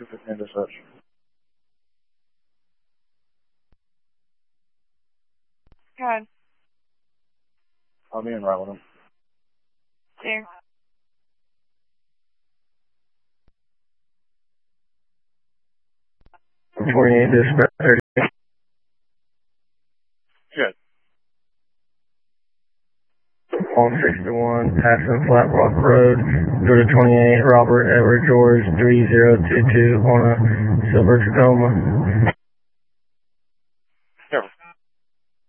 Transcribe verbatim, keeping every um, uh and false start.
fifteen dispatch. Go ahead. I'll be in right with him. There. twenty-eight dispatch. Good. one sixty-one, passing Flat Rock Road, Georgia twenty-eight, Robert Edward George, three zero two two on a Silver Tacoma.